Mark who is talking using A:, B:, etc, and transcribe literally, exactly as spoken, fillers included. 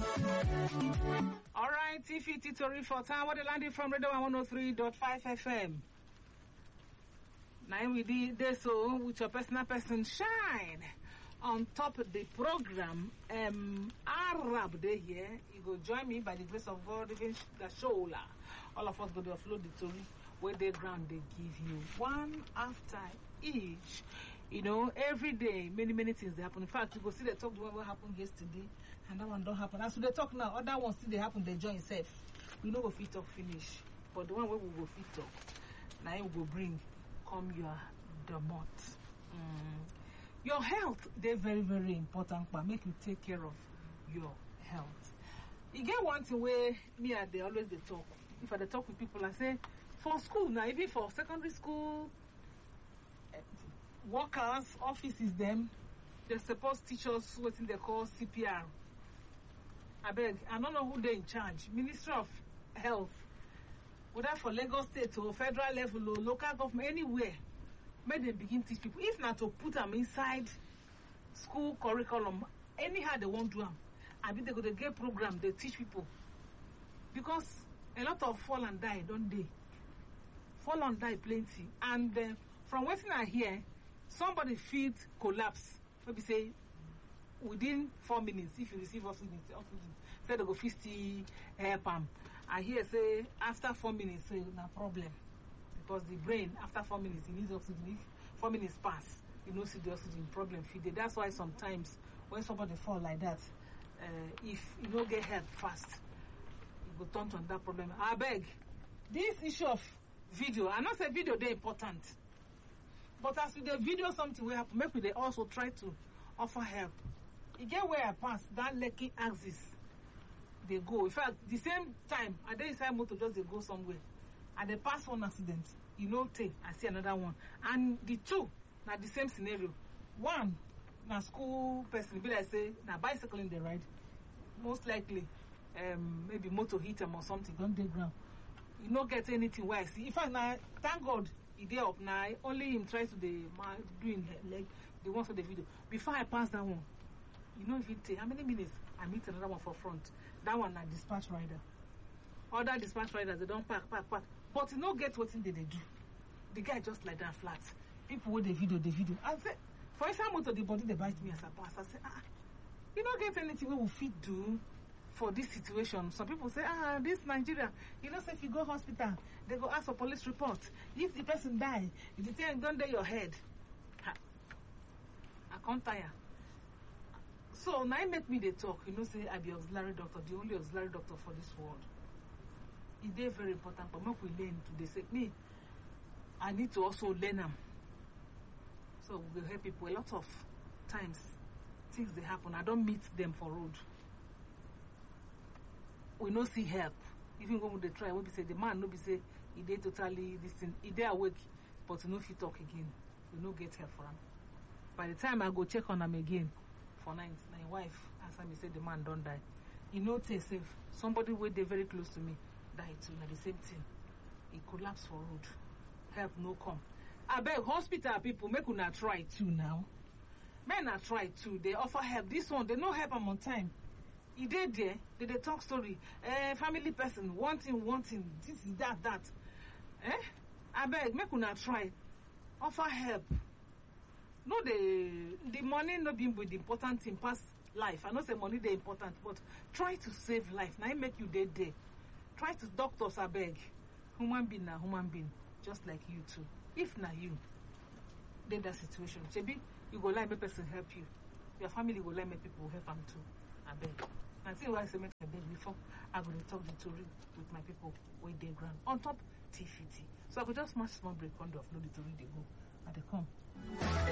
A: All right, T F T Tori for time. What they landed from Radio one oh three point five F M. Now we did this so with your personal person shine on top of the program. Um, Arab day here. You go join me by the grace of God. Even the show, all of us go to upload the story where they ground they give you one after each. You know, every day, many, many things they happen. In fact, you go see the talk the one what happened yesterday, and that one don't happen. As they talk now, other ones still they happen, they join safe. We know go fit talk finish. But the one where we go fit talk, now we go bring come your domot. Mm. Your health, they're very, very important, but make you take care of your health. You get one thing where me and they always they talk. If I they talk with people, I say, for school now, even for secondary school, workers, offices, them, they're supposed to teach us what they call C P R. I beg, I don't know who they're in charge. Ministry of Health, whether for Lagos State or federal level or local government, anywhere, may they begin to teach people. If not to put them inside school curriculum, anyhow they won't do them. I mean, they go to get program, they teach people. Because a lot of fall and die, don't they? Fall and die plenty. And uh, from what I hear, somebody feels collapse. Maybe say within four minutes, if you receive oxygen, oxygen say they go fifty air pump. I hear say after four minutes, say no problem. Because the brain, after four minutes, it needs oxygen. If four minutes pass, you don't see the oxygen problem feed. That's why sometimes when somebody fall like that, uh, if you don't get help fast, you go turn to that problem. I beg, this issue of video, I not say video they important. But as with the video something will happen, maybe they also try to offer help. You get where I pass, that lucky axis, they go. In fact, the same time, I dey inside motor just they go somewhere. And they pass one accident, you know, take, I see another one. And the two, now the same scenario. One, na school person, be like say, na bicycle in the ride. Most likely, um, maybe motor hit him or something, don't dey ground. You don't get anything where I see. In fact, now, thank God, he dey up now. Only him try to the man doing like the one for the video. Before I pass that one, you know if it take how many minutes? I meet another one for front. That one na dispatch rider. Other dispatch riders they don't park, park, park. But you don't get what thing they, they do. The guy just like that flat. People with the video, the video. I say, for example, the body they bite me as a pass. I say, ah, you don't get anything we will fit do for this situation. Some people say, ah, this Nigeria, you know, say if you go hospital, they go ask for police report. If the person die, if the thing don't do your head, ha, I can't tire. So now it make me they talk, you know, say I be auxiliary doctor, the only auxiliary doctor for this world. It is very important, but make we learn to they say me, I need to also learn them. So we will help people. A lot of times things they happen, I don't meet them for road. We no see help. Even when they try, we be say the man no be say he dey totally this thing, he dey awake, but no fit talk again. We no get help for him. By the time I go check on him again for night, my wife answer me say the man don't die. He no take safe. Somebody wey dey very close to me die too. Now the same thing. He collapse for road. Help no come. I beg hospital people make una try too now. Men are try too. They offer help. This one they no help them on time. He did there, they, they talk story. Eh, family person, wanting, wanting, this is that, that. Eh? I beg, make una try. Offer help. No, the the money no be with the important thing past life. I know say money they important, but try to save life. Now it make you dead there. Try to doctors, I beg. Human being na human being, just like you too. If na you, then that situation. Maybe you go let me person help you. Your family will let me people help them too. I beg. And see why I say make I beg before I go to talk the story with my people where they ground on top T F T. So I could just match small break on the upload the story they go and they come.